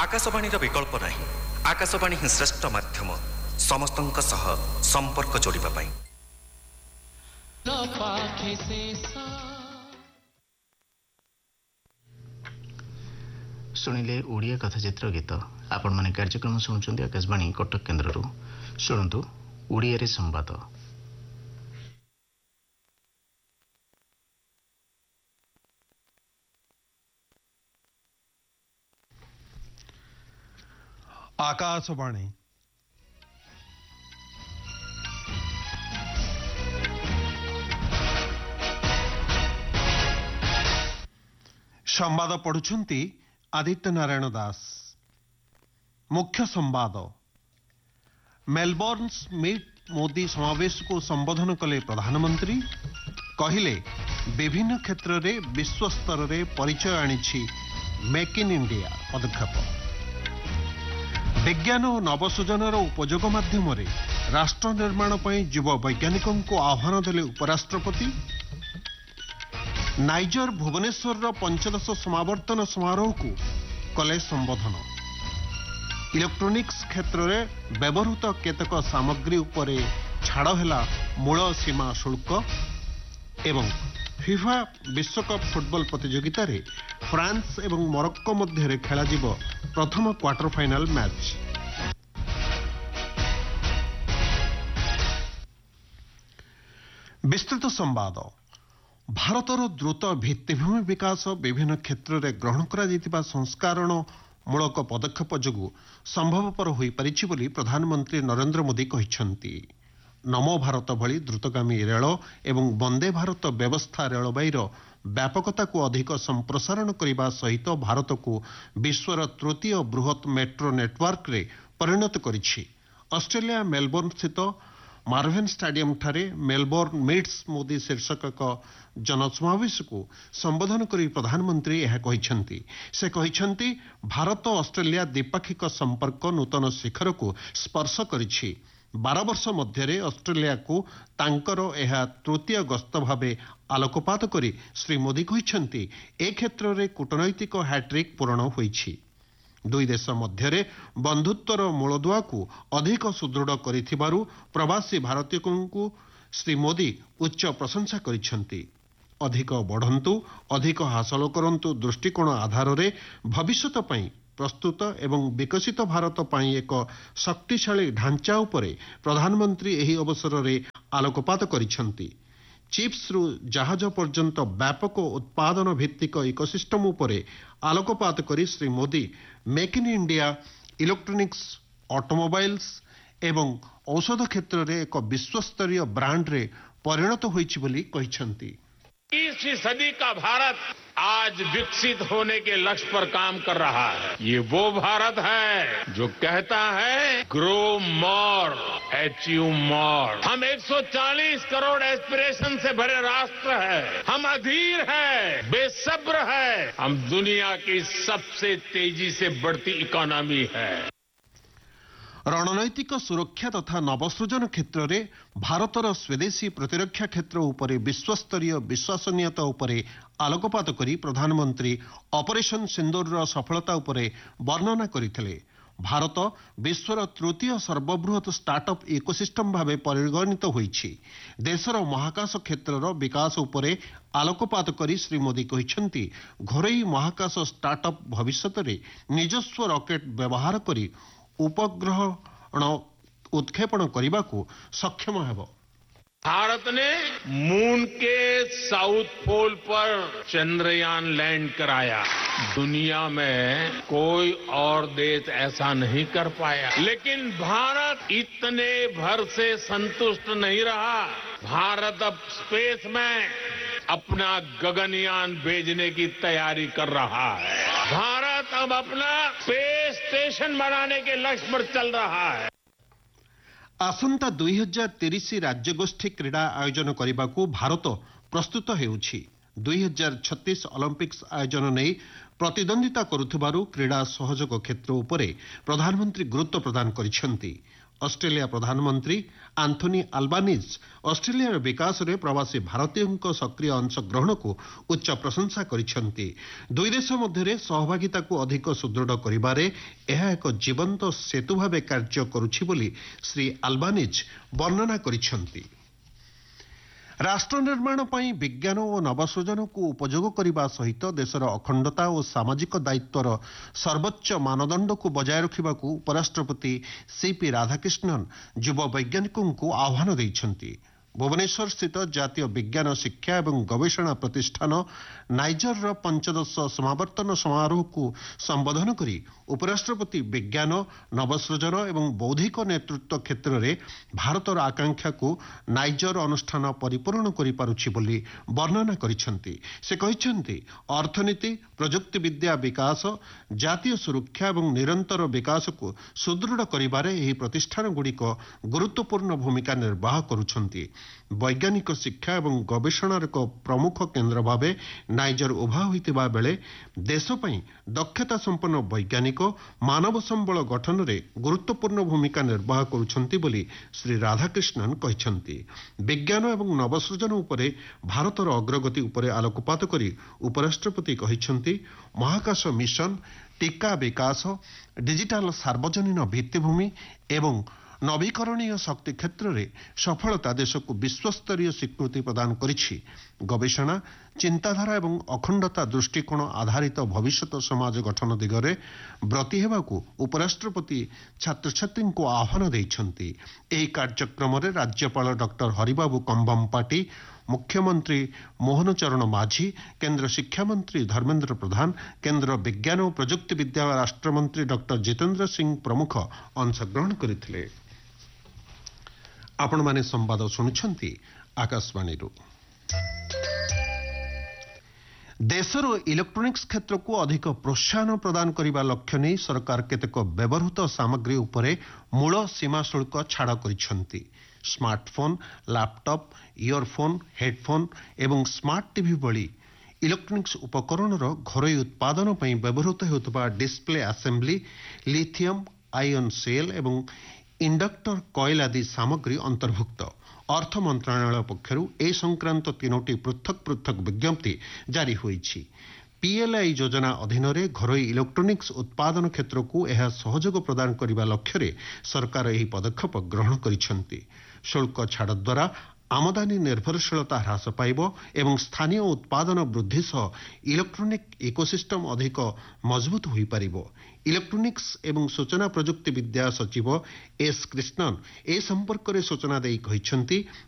आकाशवाणी विकल्प नहीं। आकाशवाणी ही श्रेष्ठ माध्यम समस्तंक सह संपर्क जोड़िबा पाई। शुणिले ओडिया कथाचित्र गीत। आपण माने कार्यक्रम शुणुचंदी आकाशवाणी कटक केन्द्ररू। शुणु ओडिया रे संवाद। आकाशवाणी संवाद पढ़ुछंती आदित्य नारायण दास। मुख्य संवाद। मेलबोर्न मीट मोदी समावेश को संबोधन कले प्रधानमंत्री। कहिले विभिन्न क्षेत्र में विश्व स्तर में परिचय आनी मेक इन इंडिया पदक्षेप। विज्ञान और नवसृजनर उपयोग माध्यम राष्ट्र निर्माण पर युव वैज्ञानिकों को आह्वान देले उपराष्ट्रपति। नाइजर भुवनेश्वर 15 समावर्तन समारोह को कले संबोधन। इलेक्ट्रोनिक्स क्षेत्र में व्यवहृत केतक सामग्री उपरे छाड़ है मूल सीमा शुल्क। एवं फिफा विश्वकप फुटबॉल प्रतियोगिता रे फ्रांस एवं मोरक्को मध्य खेला प्रथम क्वार्टर फाइनल मैच। विस्तृत संवाद। भारतर द्रुत भित्तिभूमि विकास विभिन्न क्षेत्र में ग्रहण करा संस्कारण मूलक पदक्षेप जोगु संभवपर हो पारिछि बोली प्रधानमंत्री नरेंद्र मोदी कहिछन्ति। नमो भारत भली द्रुतगामी रेल एवं वंदे भारत व्यवस्था रेलवाईर व्यापकता को अधिक संप्रसारण करने सहित भारत को विश्वर तृतीय बृहत मेट्रो नेटवर्क रे परिणत करिछि। ऑस्ट्रेलिया मेलबोर्न स्थित मार्वेन स्टेडियम ठारे मेलबोर्न मीट्स मोदी शीर्षक एक जनसमावेश को संबोधन करी प्रधानमंत्री यह कहिछन्ति। से कहिछन्ति भारत ऑस्ट्रेलिया द्विपाक्षिक संपर्क नूतन शिखर को स्पर्श करिछि। 12 वर्ष मध्य ऑस्ट्रेलिया को तांकर यह तृतीय गस्त भावे आलोकपात करी श्री मोदी कहिछन्ति ए क्षेत्र में कूटनैतिक हैट्रिक पूरण होइछि। दुई देश मध्य बंधुत्वर मूलदुआ को अधिक सुदृढ़ करिथिबारु प्रवासी भारतीयों को श्री मोदी उच्च प्रशंसा करिछन्ति। अधिक बढ़ंतु अधिक हासिल करंतु दृष्टिकोण आधार रे भविष्यत पई प्रस्तुत एवं विकसित भारत पई एक शक्तिशाली ढांचा उपरे प्रधानमंत्री एही अवसर रे आलोकपात करिछन्ति। चिप्स रु जहाज पर्यंत व्यापक उत्पादन भित्तिक इकोसिस्टम उपरे आलोकपात करी Shri Modi make in India electronics automobiles एवं औषध क्षेत्र रे एक विश्वस्तरीय ब्रांड रे परिणत होइछि बोली कहिछन्ति। 21वीं सदी का भारत आज विकसित होने के लक्ष्य पर काम कर रहा है। ये वो भारत है जो कहता है ग्रो मोर अचीव मोर। हम 140 करोड़ एस्पिरेशन से भरे राष्ट्र है। हम अधीर है, बेसब्र है। हम दुनिया की सबसे तेजी से बढ़ती इकोनॉमी है। रणनैतिक सुरक्षा तथा नवसृजन क्षेत्र में भारतर स्वदेशी प्रतिरक्षा क्षेत्र उपरे विश्वस्तरीय विश्वसनीयता उपरे आलोकपात करी प्रधानमंत्री ऑपरेशन सिंदूर सफलता उपरे वर्णना करथिले। भारत विश्वर तृतीय सर्वबृहत स्टार्टअप इकोसिस्टम भावे परिगणित होइछि। देशर महाकाश क्षेत्रर विकास उपरे आलोकपात करी श्री मोदी कहिछन्ति घरोई महाकाश स्टार्टअप भविष्यत रे निजस्व रॉकेट व्यवहार करी उपग्रह उत्क्षेपण करने को सक्षम है। भारत ने मून के साउथ पोल पर चंद्रयान लैंड कराया। दुनिया में कोई और देश ऐसा नहीं कर पाया। लेकिन भारत इतने भर से संतुष्ट नहीं रहा। भारत अब स्पेस में अपना गगनयान भेजने की तैयारी कर रहा है। भारत अब अपना स्पेस स्टेशन बनाने के लक्ष्य पर चल रहा है। आसंता 2030 राज्यगोष्ठी क्रीड़ा आयोजन करने को भारत प्रस्तुत हेउछि। 2036 ओलंपिक्स आयोजन नहीं प्रतिद्वंदिता करुथिबारु क्रीड़ा सहयोग क्षेत्र उपरे प्रधानमंत्री गुरुत्व प्रदान करिसेंति। ଅଷ୍ଟ୍ରେଲିଆ ପ୍ରଧାନମନ୍ତ୍ରୀ ଆନ୍ଥୋନି ଆଲବାନିଜ୍ ଅଷ୍ଟ୍ରେଲିଆର ବିକାଶରେ ପ୍ରବାସୀ ଭାରତୀୟଙ୍କ ସକ୍ରିୟ ଅଂଶଗ୍ରହଣକୁ ଉଚ୍ଚ ପ୍ରଶଂସା କରିଛନ୍ତି। ଦୁଇ ଦେଶ ମଧ୍ୟରେ ସହଭାଗିତାକୁ ଅଧିକ ସୁଦୃଢ଼ କରିବାରେ ଏହା ଏକ ଜୀବନ୍ତ ସେତୁ ଭାବେ କାର୍ଯ୍ୟ କରୁଛି ବୋଲି ଶ୍ରୀ ଆଲବାନିଜ୍ ବର୍ଣ୍ଣନା କରିଛନ୍ତି। ରାଷ୍ଟ୍ର ନିର୍ମାଣ ପାଇଁ ବିଜ୍ଞାନ ଓ ନବସୃଜନକୁ ଉପଯୋଗ କରିବା ସହିତ ଦେଶର ଅଖଣ୍ଡତା ଓ ସାମାଜିକ ଦାୟିତ୍ୱର ସର୍ବୋଚ୍ଚ ମାନଦଣ୍ଡକୁ ବଜାୟ ରଖିବାକୁ ଉପରାଷ୍ଟ୍ରପତି ସିପି ରାଧାକ୍ରିଷ୍ଣନ୍ ଯୁବ ବୈଜ୍ଞାନିକଙ୍କୁ ଆହ୍ୱାନ ଦେଇଛନ୍ତି। ଭୁବନେଶ୍ୱରସ୍ଥିତ ଜାତୀୟ ବିଜ୍ଞାନ ଶିକ୍ଷା ଏବଂ ଗବେଷଣା ପ୍ରତିଷ୍ଠାନ ନାଇଜରର 15ଶ ସମାବର୍ତ୍ତନ ସମାରୋହକୁ ସମ୍ବୋଧନ କରି ଉପରାଷ୍ଟ୍ରପତି ବିଜ୍ଞାନ ନବସୃଜନ ଏବଂ ବୌଦ୍ଧିକ ନେତୃତ୍ୱ କ୍ଷେତ୍ରରେ ଭାରତର ଆକାଂକ୍ଷାକୁ ନାଇଜର ଅନୁଷ୍ଠାନ ପରିପୂରଣ କରିପାରୁଛି ବୋଲି ବର୍ଣ୍ଣନା କରିଛନ୍ତି। ସେ କହିଛନ୍ତି ଅର୍ଥନୀତି ପ୍ରଯୁକ୍ତିବିଦ୍ୟା ବିକାଶ ଜାତୀୟ ସୁରକ୍ଷା ଏବଂ ନିରନ୍ତର ବିକାଶକୁ ସୁଦୃଢ଼ କରିବାରେ ଏହି ପ୍ରତିଷ୍ଠାନଗୁଡ଼ିକ ଗୁରୁତ୍ୱପୂର୍ଣ୍ଣ ଭୂମିକା ନିର୍ବାହ କରୁଛନ୍ତି। ବୈଜ୍ଞାନିକ ଶିକ୍ଷା ଏବଂ ଗବେଷଣାର ଏକ ପ୍ରମୁଖ କେନ୍ଦ୍ର ଭାବେ ନାଇଜର ଉଭା ହୋଇଥିବା ବେଳେ ଦେଶ ପାଇଁ ଦକ୍ଷତା ସମ୍ପନ୍ନ ବୈଜ୍ଞାନିକ ମାନବ ସମ୍ବଳ ଗଠନରେ ଗୁରୁତ୍ୱପୂର୍ଣ୍ଣ ଭୂମିକା ନିର୍ବାହ କରୁଛନ୍ତି ବୋଲି ଶ୍ରୀ ରାଧାକ୍ରିଷ୍ଣନ୍ କହିଛନ୍ତି। ବିଜ୍ଞାନ ଏବଂ ନବସୃଜନ ଉପରେ ଭାରତର ଅଗ୍ରଗତି ଉପରେ ଆଲୋକପାତ କରି ଉପରାଷ୍ଟ୍ରପତି କହିଛନ୍ତି ମହାକାଶ ମିଶନ ଟିକା ବିକାଶ ଡିଜିଟାଲ ସାର୍ବଜନୀନ ଭିତ୍ତିଭୂମି ଏବଂ ନବୀକରଣୀୟ ଶକ୍ତି କ୍ଷେତ୍ରରେ ସଫଳତା ଦେଶକୁ ବିଶ୍ୱସ୍ତରୀୟ ସ୍ୱୀକୃତି ପ୍ରଦାନ କରିଛି। ଗବେଷଣା ଚିନ୍ତାଧାରା ଏବଂ ଅଖଣ୍ଡତା ଦୃଷ୍ଟିକୋଣ ଆଧାରିତ ଭବିଷ୍ୟତ ସମାଜ ଗଠନ ଦିଗରେ ବ୍ରତୀ ହେବାକୁ ଉପରାଷ୍ଟ୍ରପତି ଛାତ୍ରଛାତ୍ରୀଙ୍କୁ ଆହ୍ୱାନ ଦେଇଛନ୍ତି। ଏହି କାର୍ଯ୍ୟକ୍ରମରେ ରାଜ୍ୟପାଳ ଡକ୍ଟର ହରିବାବୁ କମ୍ଭମପାଟି ମୁଖ୍ୟମନ୍ତ୍ରୀ ମୋହନ ଚରଣ ମାଝୀ କେନ୍ଦ୍ର ଶିକ୍ଷାମନ୍ତ୍ରୀ ଧର୍ମେନ୍ଦ୍ର ପ୍ରଧାନ କେନ୍ଦ୍ର ବିଜ୍ଞାନ ଓ ପ୍ରଯୁକ୍ତି ବିଦ୍ୟା ରାଷ୍ଟ୍ରମନ୍ତ୍ରୀ ଡକ୍ଟର ଜିତେନ୍ଦ୍ର ସିଂ ପ୍ରମୁଖ ଅଂଶଗ୍ରହଣ କରିଥିଲେ। ଆପଣମାନେ ସମ୍ବାଦ ଶୁଣୁଛନ୍ତି ଆକାଶବାଣୀରୁ। ଦେଶର ଇଲେକ୍ଟ୍ରୋନିକ୍ସ କ୍ଷେତ୍ରକୁ ଅଧିକ ପ୍ରୋତ୍ସାହନ ପ୍ରଦାନ କରିବା ଲକ୍ଷ୍ୟ ନେଇ ସରକାର କେତେକ ବ୍ୟବହୃତ ସାମଗ୍ରୀ ଉପରେ ମୂଳ ସୀମା ଶୁଳ୍କ ଛାଡ଼ କରିଛନ୍ତି। ସ୍ମାର୍ଟଫୋନ୍ ଲାପଟପ୍ ଇୟରଫୋନ୍ ହେଡଫୋନ୍ ଏବଂ ସ୍ମାର୍ଟ ଟିଭି ଭଳି ଇଲେକ୍ଟ୍ରୋନିକ୍ସ ଉପକରଣର ଘରୋଇ ଉତ୍ପାଦନ ପାଇଁ ବ୍ୟବହୃତ ହେଉଥିବା ଡିସ୍ପ୍ଲେ ଆସେମ୍ବଲି ଲିଥିୟମ୍ ଆଇଅନ୍ ସେଲ୍ ଏବଂ ଇଣ୍ଡକ୍ଟର କଏଲ୍ ଆଦି ସାମଗ୍ରୀ ଅନ୍ତର୍ଭୁକ୍ତ। ଅର୍ଥ ମନ୍ତ୍ରଣାଳୟ ପକ୍ଷରୁ ଏ ସଂକ୍ରାନ୍ତ 3ଟି ପୃଥକ ପୃଥକ ବିଜ୍ଞପ୍ତି ଜାରି ହୋଇଛି। ପିଏଲ୍ଆଇ ଯୋଜନା ଅଧୀନରେ ଘରୋଇ ଇଲେକ୍ଟ୍ରୋନିକ୍ସ ଉତ୍ପାଦନ କ୍ଷେତ୍ରକୁ ଏହା ସହଯୋଗ ପ୍ରଦାନ କରିବା ଲକ୍ଷ୍ୟରେ ସରକାର ଏହି ପଦକ୍ଷେପ ଗ୍ରହଣ କରିଛନ୍ତି। ଶୁଳ୍କ ଛାଡ଼ ଦ୍ୱାରା ଆମଦାନୀ ନିର୍ଭରଶୀଳତା ହ୍ରାସ ପାଇବ ଏବଂ ସ୍ଥାନୀୟ ଉତ୍ପାଦନ ବୃଦ୍ଧି ସହ ଇଲେକ୍ଟ୍ରୋନିକ୍ ଇକୋସିଷ୍ଟମ୍ ଅଧିକ ମଜବୁତ ହୋଇପାରିବ। ଇଲେକ୍ଟ୍ରୋନିକ୍ସ ଏବଂ ସୂଚନା ପ୍ରଯୁକ୍ତି ବିଦ୍ୟା ସଚିବ ଏସ୍ କୃଷ୍ଣନ୍ ଏ ସମ୍ପର୍କରେ ସୂଚନା ଦେଇ କହିଛନ୍ତି